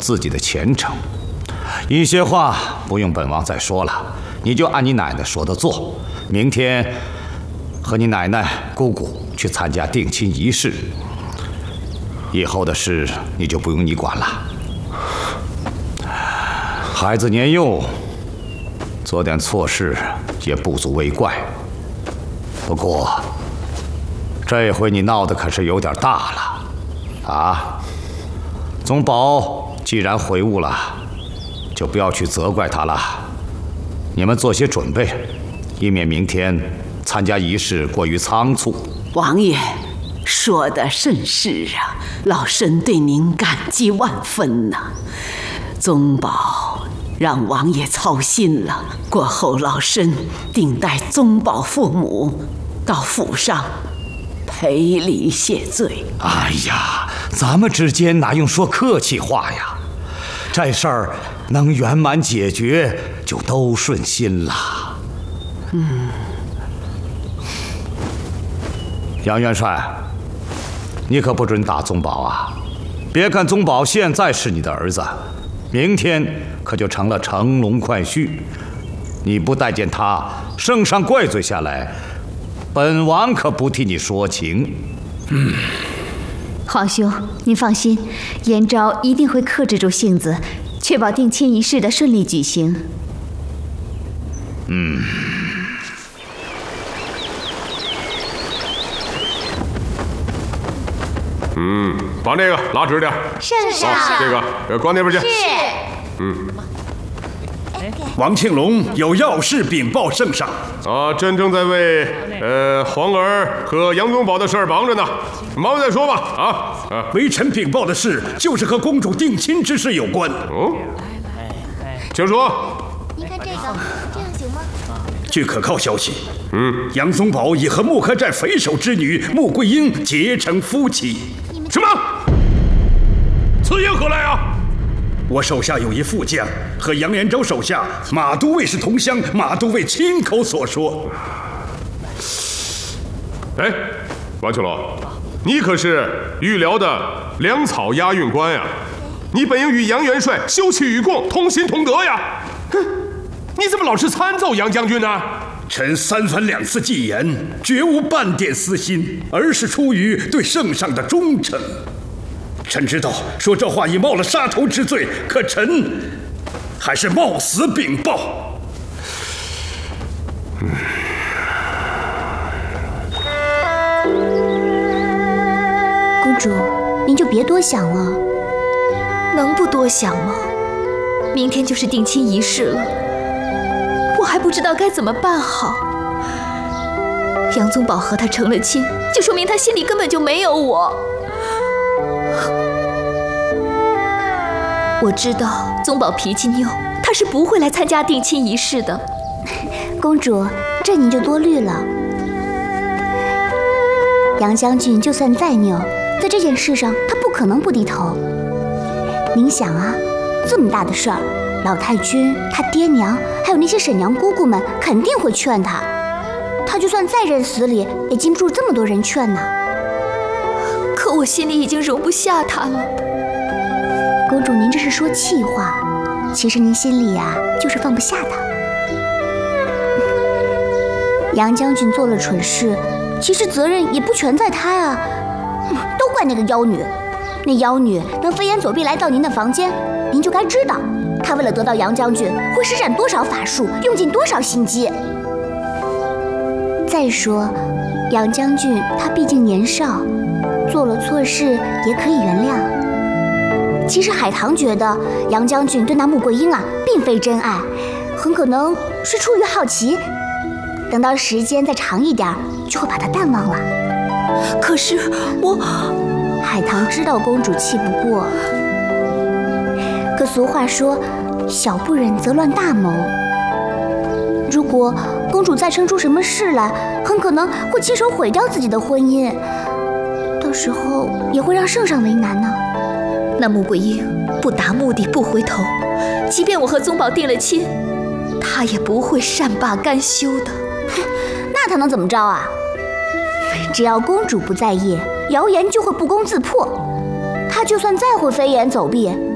自己的前程。一些话不用本王再说了，你就按你奶奶说的做。明天和你奶奶、姑姑去参加定亲仪式，以后的事你就不用你管了。孩子年幼，做点错事也不足为怪。不过，这回你闹得可是有点大了，啊！宗保既然悔悟了，就不要去责怪他了。你们做些准备，以免明天参加仪式过于仓促。 王爷说得甚是啊，老身对您感激万分呐。宗保让王爷操心了，过后老身定带宗保父母到府上赔礼谢罪。 哎呀，咱们之间哪用说客气话呀？这事儿能圆满解决，就都顺心了。杨元帅，你可不准打宗保啊！别看宗保现在是你的儿子，明天可就成了乘龙快婿。你不待见他，圣上怪罪下来，本王可不替你说情。 皇兄，您放心，延昭一定会克制住性子，确保定亲仪式的顺利举行。 把这个拉直点。 圣上， 这个关那边去。 是。 王庆龙有要事禀报圣上。 朕正在为皇儿和杨宗保的事儿忙着呢，忙完再说吧。 微臣禀报的事就是和公主定亲之事有关。 请说。 您看这样行吗？ 据可靠消息，杨宗保已和木刻寨匪首之女穆桂英结成夫妻。 什么？此言何来啊？ 我手下有一副将和杨延昭手下马都尉是同乡，马都尉亲口所说。 哎，王庆龙，你可是御辽的粮草押运官呀，你本应与杨元帅休戚与共，同心同德呀。你怎么老是参奏杨将军呢？ 臣三番两次进言，绝无半点私心，而是出于对圣上的忠诚。臣知道说这话已冒了杀头之罪，可臣还是冒死禀报。 公主，您就别多想了。 能不多想吗？明天就是定亲仪式了，我还不知道该怎么办好。杨宗保和他成了亲，就说明他心里根本就没有我。我知道宗保脾气拗，他是不会来参加定亲仪式的。 公主，这您就多虑了。杨将军就算再拗，在这件事上他不可能不低头。您想啊，这么大的事儿，老太君、他爹娘还有那些婶娘姑姑们肯定会劝他。他就算再认死理，也禁不住这么多人劝呢。 可我心里已经容不下他了。 公主，您这是说气话，其实您心里呀，就是放不下他。杨将军做了蠢事，其实责任也不全在他啊，都怪那个妖女。那妖女能飞檐走壁来到您的房间，您就该知道，她为了得到杨将军，会施展多少法术，用尽多少心机。再说，杨将军他毕竟年少，做了错事也可以原谅。其实海棠觉得杨将军对那穆桂英啊，并非真爱，很可能是出于好奇。等到时间再长一点，就会把他淡忘了。 可是海棠知道公主气不过，可俗话说，小不忍则乱大谋。如果公主再生出什么事来，很可能会亲手毁掉自己的婚姻，到时候也会让圣上为难呢。 那穆桂英不达目的不回头，即便我和宗保定了亲，她也不会善罢甘休的。 那她能怎么着啊？只要公主不在意，谣言就会不攻自破。她就算再会飞檐走壁，